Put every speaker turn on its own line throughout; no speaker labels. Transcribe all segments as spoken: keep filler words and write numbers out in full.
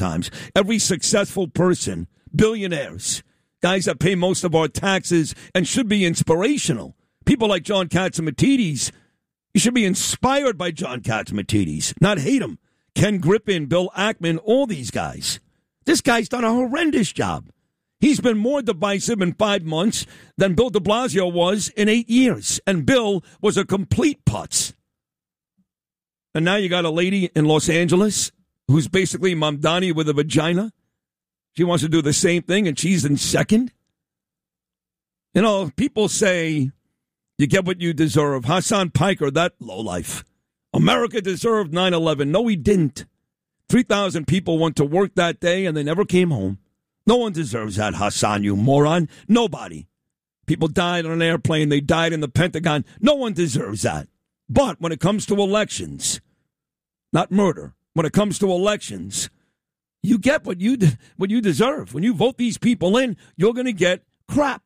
times. Every successful person, billionaires, guys that pay most of our taxes and should be inspirational. People like John Catsimatidis, you should be inspired by John Catsimatidis, not hate him. Ken Griffin, Bill Ackman, all these guys. This guy's done a horrendous job. He's been more divisive in five months than Bill de Blasio was in eight years. And Bill was a complete putz. And now you got a lady in Los Angeles who's basically Mamdani with a vagina. She wants to do the same thing, and she's in second. You know, people say you get what you deserve. Hassan Piker, that lowlife. America deserved nine eleven. No, he didn't. three thousand people went to work that day, and they never came home. No one deserves that, Hassan, you moron. Nobody. People died on an airplane. They died in the Pentagon. No one deserves that. But when it comes to elections, not murder, when it comes to elections, you get what you de- what you deserve. When you vote these people in, you're going to get crap.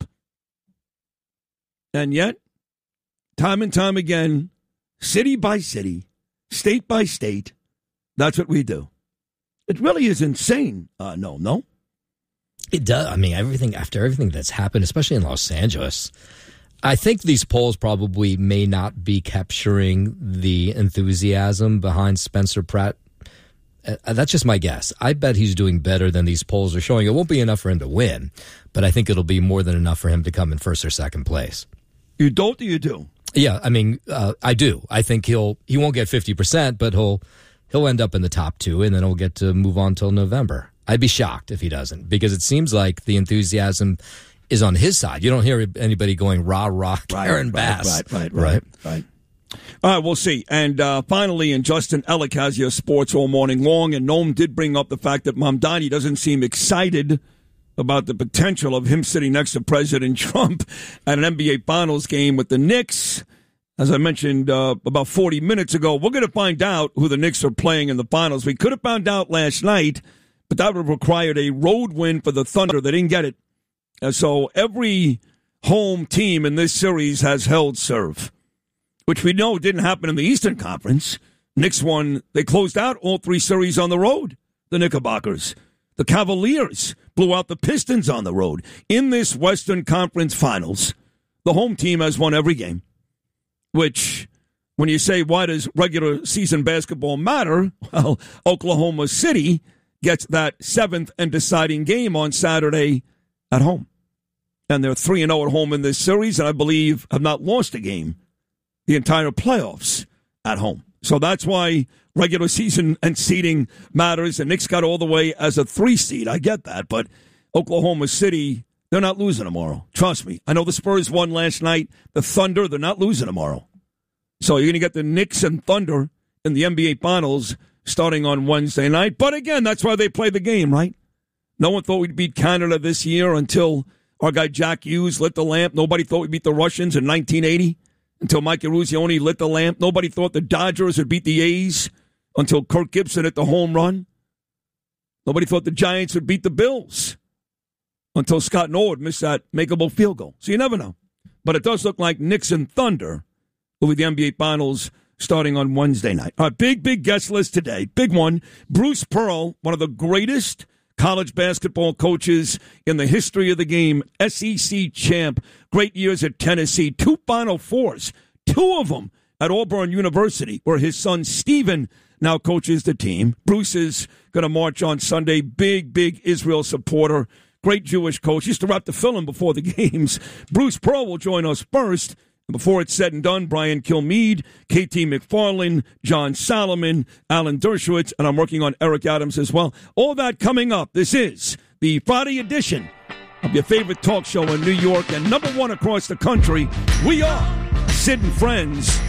And yet, time and time again, city by city, state by state, that's what we do. It really is insane. Uh, no, no.
It does. I mean, everything after everything that's happened, especially in Los Angeles, I think these polls probably may not be capturing the enthusiasm behind Spencer Pratt. Uh, that's just my guess. I bet he's doing better than these polls are showing. It won't be enough for him to win, but I think it'll be more than enough for him to come in first or second place.
You don't or you do?
Yeah, I mean, uh, I do. I think he'll he won't get fifty percent, but he'll he'll end up in the top two, and then he'll get to move on till November. I'd be shocked if he doesn't, because it seems like the enthusiasm is on his side. You don't hear anybody going rah rah Karen
right,
Bass.
Right, right, right, right, right. All right, we'll see. And uh, finally, and Justin Ellick has your sports all morning long, and Noam did bring up the fact that Mamdani doesn't seem excited about the potential of him sitting next to President Trump at an N B A Finals game with the Knicks. As I mentioned uh, about forty minutes ago, we're going to find out who the Knicks are playing in the finals. We could have found out last night, but that would have required a road win for the Thunder. They didn't get it. And so every home team in this series has held serve, which we know didn't happen in the Eastern Conference. Knicks won. They closed out all three series on the road, the Knickerbockers. The Cavaliers blew out the Pistons on the road. In this Western Conference Finals, the home team has won every game, which, when you say, why does regular season basketball matter? Well, Oklahoma City gets that seventh and deciding game on Saturday at home. And they're three and oh at home in this series, and I believe have not lost a game the entire playoffs at home. So that's why regular season and seeding matters. And Knicks got all the way as a three seed. I get that. But Oklahoma City, they're not losing tomorrow. Trust me. I know the Spurs won last night. The Thunder, they're not losing tomorrow. So you're going to get the Knicks and Thunder in the N B A Finals starting on Wednesday night. But again, that's why they play the game, right? No one thought we'd beat Canada this year until our guy Jack Hughes lit the lamp. Nobody thought we'd beat the Russians in nineteen eighty. Until Mike Eruzione lit the lamp. Nobody thought the Dodgers would beat the A's until Kirk Gibson hit the home run. Nobody thought the Giants would beat the Bills until Scott Norwood missed that makeable field goal. So you never know. But it does look like Knicks and Thunder will be the N B A Finals starting on Wednesday night. All right, big, big guest list today. Big one. Bruce Pearl, one of the greatest college basketball coaches in the history of the game, S E C champ, great years at Tennessee, two Final Fours, two of them at Auburn University, where his son Stephen now coaches the team. Bruce is going to march on Sunday, big, big Israel supporter, great Jewish coach. He used to wrap the film before the games. Bruce Pearl will join us first. Before it's said and done, Brian Kilmeade, K T McFarland, John Solomon, Alan Dershowitz, and I'm working on Eric Adams as well. All that coming up. This is the Friday edition of your favorite talk show in New York and number one across the country. We are Sid and Friends